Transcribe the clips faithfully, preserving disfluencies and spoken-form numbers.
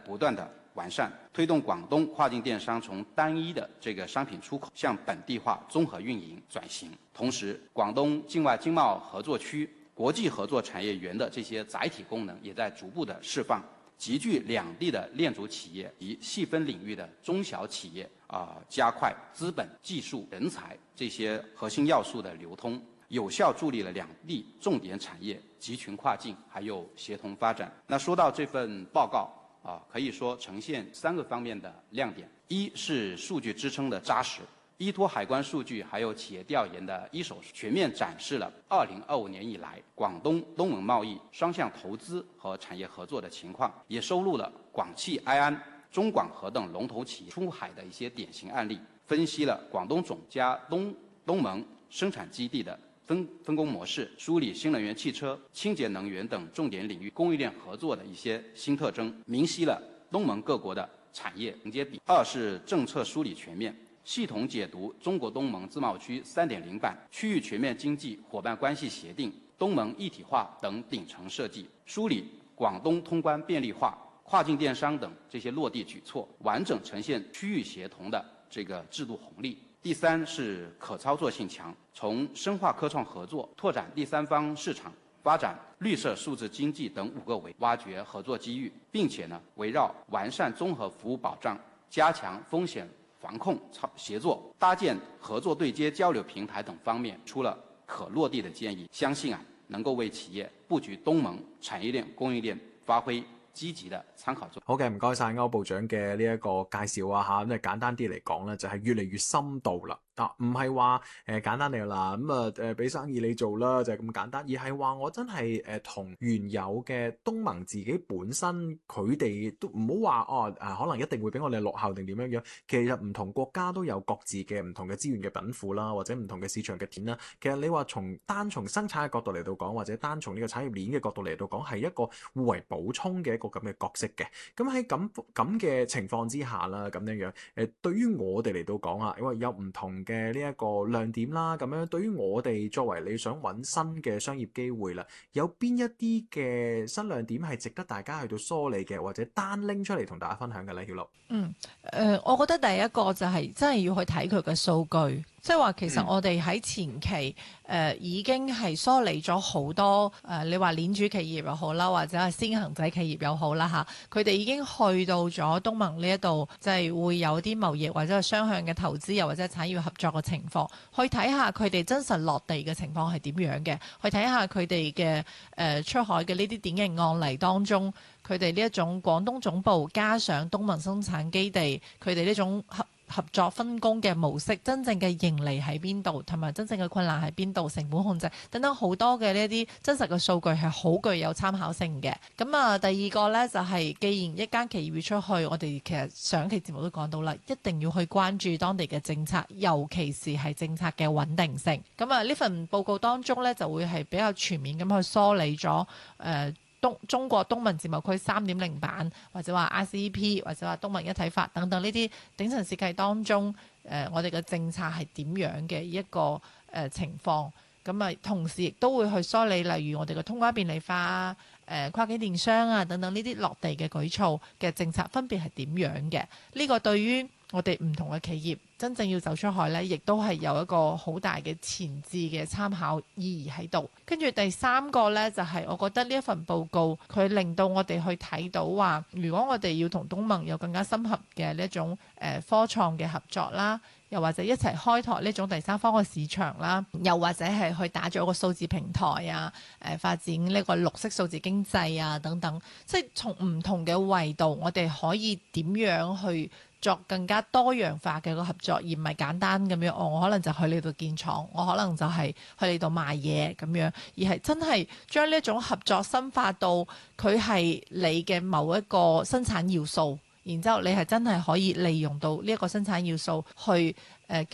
不斷的完善，推動廣東跨境電商從單一的這個商品出口向本地化綜合運營轉型。同時，廣東境外經貿合作區、國際合作產業園的這些載體功能也在逐步的釋放，集聚兩地的鏈足企業及細分領域的中小企業啊、呃，加快資本、技術、人才這些核心要素的流通，有效助力了兩地重點產業集群跨境，還有協同發展。那說到這份報告啊，可以說呈現三個方面的亮點：一是數據支撐的紮實，依託海關數據還有企業調研的一手，全面展示了二零二五年以來廣東東盟貿易雙向投資和產業合作的情況，也收錄了廣汽埃安、中廣核等龍頭企業出海的一些典型案例，分析了廣東總加東東盟生產基地的分分工模式，梳理新能源汽車、清潔能源等重點領域供應鏈合作的一些新特徵，明晰了東盟各國的產業承接比。二是政策梳理全面，系統解讀中國東盟自貿區三點零版區域全面經濟夥伴關係協定、東盟一體化等頂層設計，梳理廣東通關便利化、跨境電商等這些落地舉措，完整呈現區域協同的這個制度紅利。第三是可操作性強，從深化科創合作、拓展第三方市場、發展綠色數字經濟等五個維，挖掘合作機遇，並且呢圍繞完善綜合服務保障、加強風險防控協作、搭建合作對接交流平台等方面，出了可落地的建議，相信啊能夠為企業佈局東盟產業鏈供應鏈發揮積極的參考作用。 好嘅，唔該晒歐部長嘅呢一個介紹啊嚇，咁啊簡單啲嚟講咧，就係越嚟越深度啦。啊，唔係話誒簡單嚟啦，咁啊誒俾生意你做啦，就係、是、咁簡單，而係話我真係誒同原有嘅東盟自己本身佢哋都唔好話哦啊，可能一定會比我哋落後定點樣樣。其實唔同國家都有各自嘅唔同嘅資源嘅稟賦啦，或者唔同嘅市場嘅點啦。其實你話從單從生產嘅角度嚟到講，或者單從呢個產業鏈嘅角度嚟到講，係一個互為補充嘅一個咁嘅角色嘅。咁喺咁咁嘅情況之下啦，咁樣樣誒，對於我哋嚟到講啊，因為有唔同嘅呢一個亮點啦，咁樣對於我哋作為你想揾新嘅商業機會啦，有邊一啲嘅新亮點係值得大家去到梳理嘅，或者單拎出嚟同大家分享嘅咧？曉樂， 嗯，誒、呃，我覺得第一個就係真係要去睇佢嘅數據。即係話其實我哋喺前期誒、呃、已經係梳理咗好多誒、呃，你話鏈主企業又好啦，或者係先行者企業又好啦嚇，佢哋已經去到咗東盟呢一度，即係會有啲貿易或者係雙向嘅投資，又或者產業合作嘅情況，去睇下佢哋真實落地嘅情況係點樣嘅，去睇下佢哋嘅誒出海嘅呢啲典型案例當中，佢哋呢一種廣東總部加上東盟生產基地，佢哋呢種合合作分工嘅模式，真正嘅盈利喺邊度，同埋真正嘅困難喺邊度，成本控制等等好多嘅呢一啲真實嘅數據係好具有參考性嘅。咁啊，第二個呢，就係、是，既然一間企業要出去，我哋其實上期節目都講到啦，一定要去關注當地嘅政策，尤其是係政策嘅穩定性。咁啊，呢份報告當中呢，就會係比較全面咁去梳理咗誒。呃東中國東盟自貿區三點零版，或者話 R C E P， 或者話東盟一體化等等呢啲頂層設計當中，誒、呃、我哋嘅政策係點樣嘅一個誒、呃、情況。咁啊，同時亦都會去梳理，例如我哋嘅通關便利化、誒、呃、跨境電商啊等等呢啲落地嘅舉措嘅政策分別係點樣嘅？呢、這個對於我哋唔同嘅企業真正要走出海呢，亦都係有一個好大嘅前置嘅參考意義喺度。跟住第三個呢，就係、是、我覺得呢一份報告佢令到我哋去睇到話，如果我哋要同東盟有更加深合嘅呢一種誒、呃、科創嘅合作啦，又或者一齊開拓呢種第三方嘅市場啦，又或者係去打造一個數字平台啊，誒、呃、發展呢個綠色數字經濟啊等等，即係從唔同嘅維度，我哋可以點樣去作更加多樣化嘅個合作，而唔係簡單咁樣，哦，我可能就去呢度建廠，我可能就係去呢度賣嘢咁樣，而係真係將呢一種合作深化到佢係你嘅某一個生產要素，然之後你係真係可以利用到呢一個生產要素去誒、呃、叫做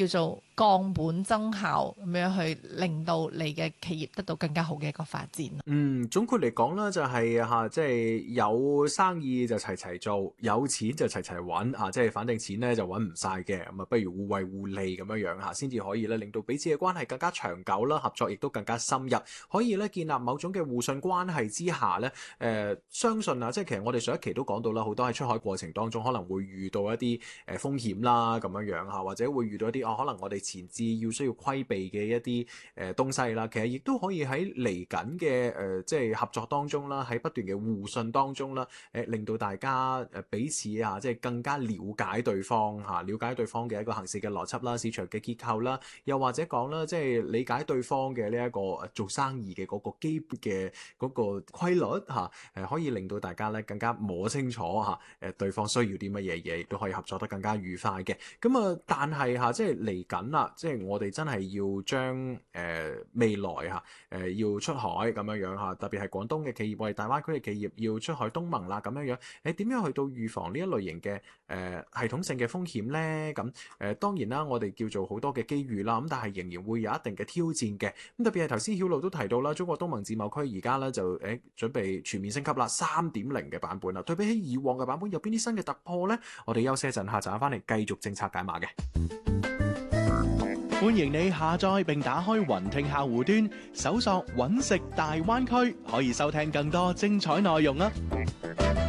降本增效咁樣去令到你嘅企業得到更加好嘅一個發展。 嗯，總括嚟講啦，就係嚇，即係有生意就齊齊做，有錢就齊齊揾嚇，即係反正錢咧就揾唔晒嘅，咁啊不如互惠互利咁樣樣嚇，先至可以咧令到彼此嘅關係更加長久啦，合作亦都更加深入，可以咧建立某種嘅互信關係之下咧，誒、呃、相信啊，即係其實我哋上一期都講到啦，好多喺出海過程當中可能會遇到一啲誒風險啦咁樣樣嚇，或者會遇到一啲哦可能我哋前置要需要規避嘅一啲誒東西啦，其實亦都可以喺嚟緊嘅誒即係合作當中啦，喺不斷嘅互信當中啦，誒令到大家誒彼此啊，即係更加了解對方嚇，了解對方嘅一個行事嘅邏輯啦、市場嘅結構啦，又或者講啦，即係理解對方嘅呢一個做生意嘅嗰個基本嘅嗰個規律嚇，誒可以令到大家咧更加摸清楚嚇誒對方需要啲乜嘢嘢，亦都可以合作得更加愉快嘅。咁啊，但係嚇即係嚟緊啦，即係我哋真係要將誒、呃、未來嚇誒、呃、要出海咁樣樣嚇，特別係廣東嘅企業，我哋大灣區嘅企業要出海東盟啦咁樣樣，誒點樣去到預防呢一類型嘅誒、呃、系統性嘅風險咧？咁誒、呃、當然啦，我哋叫做好多嘅機遇啦，咁但係仍然會有一定嘅挑戰嘅。咁特別係頭先曉露都提到啦，中國東盟自貿區而家咧就誒準備全面升級啦，三點零嘅版本啦。對比起以往嘅版本，有邊啲新嘅突破咧？我哋休息一陣，下陣翻嚟繼續政策解碼嘅。 歡迎你下載並打開雲聽客戶端，搜索揾食大灣區，可以收聽更多精彩內容啊！